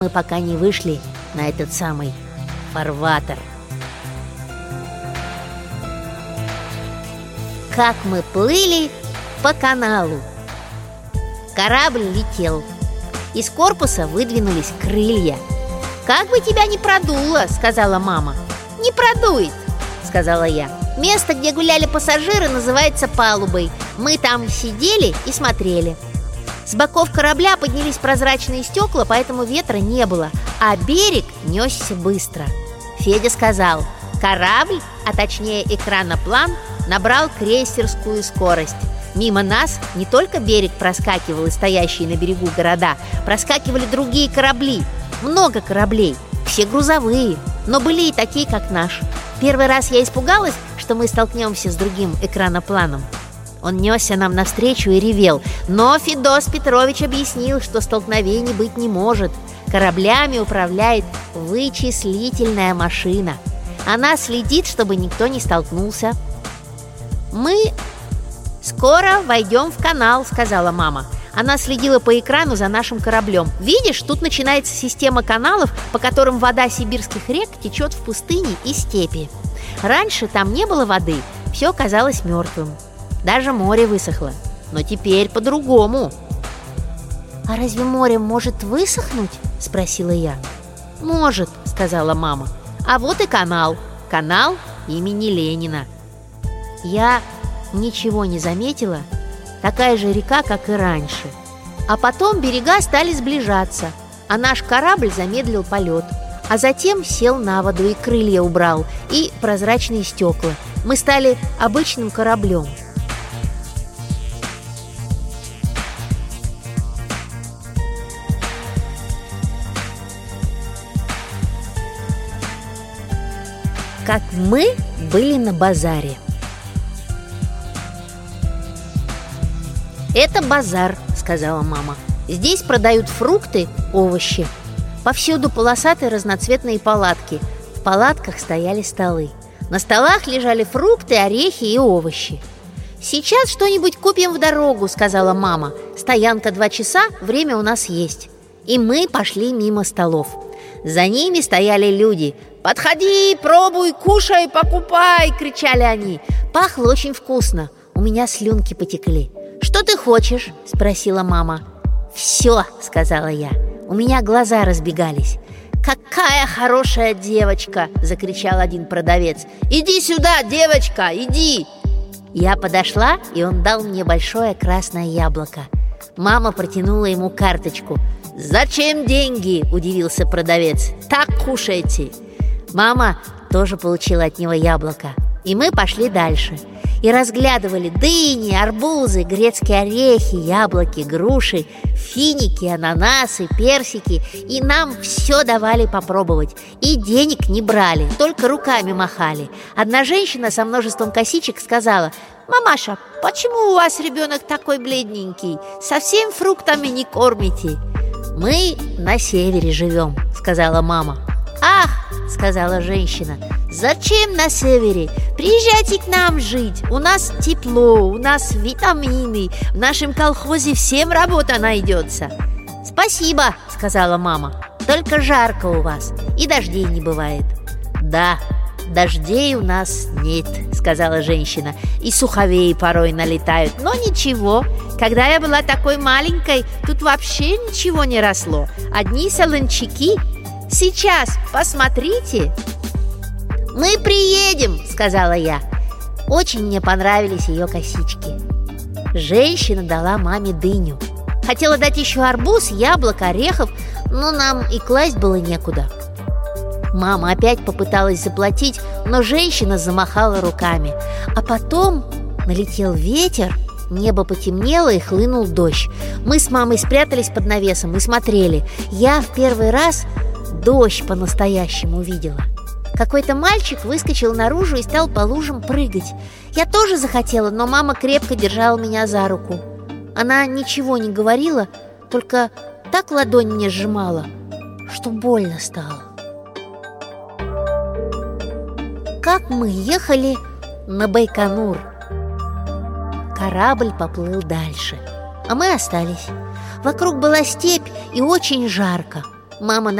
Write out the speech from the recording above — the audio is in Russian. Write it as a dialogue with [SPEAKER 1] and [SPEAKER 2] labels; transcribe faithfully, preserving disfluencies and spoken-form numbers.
[SPEAKER 1] Мы пока не вышли на этот самый фарватер. Как мы плыли по каналу. Корабль летел. Из корпуса выдвинулись крылья. «Как бы тебя не продуло», — сказала мама. «Не продует», — сказала я. «Место, где гуляли пассажиры, называется палубой. Мы там сидели и смотрели. С боков корабля поднялись прозрачные стекла, поэтому ветра не было, а берег несся быстро. Федя сказал: корабль, а точнее экраноплан, набрал крейсерскую скорость. Мимо нас не только берег проскакивал и стоящие на берегу города, проскакивали другие корабли. Много кораблей, все грузовые, но были и такие, как наш. Первый раз я испугалась, что мы столкнемся с другим экранопланом. Он несся нам навстречу и ревел, но Федос Петрович объяснил, что столкновений быть не может. Кораблями управляет вычислительная машина. Она следит, чтобы никто не столкнулся. «Мы скоро войдем в канал», — сказала мама. Она следила по экрану за нашим кораблем. «Видишь, тут начинается система каналов, по которым вода сибирских рек течет в пустыне и степи. Раньше там не было воды, все казалось мертвым. Даже море высохло, но теперь по-другому». «А разве море может высохнуть?» – спросила я. «Может», – сказала мама. «А вот и канал. Канал имени Ленина». Я ничего не заметила. Такая же река, как и раньше. А потом берега стали сближаться, а наш корабль замедлил полет. А затем сел на воду и крылья убрал, и прозрачные стекла. Мы стали обычным кораблем. Как мы были на базаре. «Это базар», — сказала мама. «Здесь продают фрукты, овощи. Повсюду полосатые разноцветные палатки. В палатках стояли столы. На столах лежали фрукты, орехи и овощи. «Сейчас что-нибудь купим в дорогу», — сказала мама. «Стоянка два часа, время у нас есть». И мы пошли мимо столов. За ними стояли люди. «Подходи, пробуй, кушай, покупай!» — кричали они. Пахло очень вкусно. У меня слюнки потекли. «Что ты хочешь?» — спросила мама. «Все», — сказала я. У меня глаза разбегались. «Какая хорошая девочка!» — закричал один продавец. «Иди сюда, девочка, иди!» Я подошла, и он дал мне большое красное яблоко. Мама протянула ему карточку. «Зачем деньги?» – удивился продавец. «Так кушайте!» Мама тоже получила от него яблоко. И мы пошли дальше. И разглядывали дыни, арбузы, грецкие орехи, яблоки, груши, финики, ананасы, персики. И нам все давали попробовать. И денег не брали, только руками махали. Одна женщина со множеством косичек сказала: «Мамаша, почему у вас ребенок такой бледненький? Совсем фруктами не кормите?» «Мы на севере живем», — сказала мама. «Ах», — сказала женщина, — «зачем на севере? Приезжайте к нам жить. У нас тепло, у нас витамины. В нашем колхозе всем работа найдется». «Спасибо», — сказала мама, — «только жарко у вас, и дождей не бывает». «Да, дождей у нас нет», — сказала женщина, — «и суховеи порой налетают. Но ничего, когда я была такой маленькой, тут вообще ничего не росло. Одни солончаки. Сейчас, посмотрите». «Мы приедем», — сказала я. Очень мне понравились ее косички. Женщина дала маме дыню. Хотела дать еще арбуз, яблок, орехов, но нам и класть было некуда. Мама опять попыталась заплатить, но женщина замахала руками. А потом налетел ветер, небо потемнело и хлынул дождь. Мы с мамой спрятались под навесом и смотрели. Я в первый раз дождь по-настоящему видела. Какой-то мальчик выскочил наружу и стал по лужам прыгать. Я тоже захотела, но мама крепко держала меня за руку. Она ничего не говорила, только так ладонь мне сжимала, что больно стало. Как мы ехали на Байконур. Корабль поплыл дальше, а мы остались. Вокруг была степь и очень жарко. Мама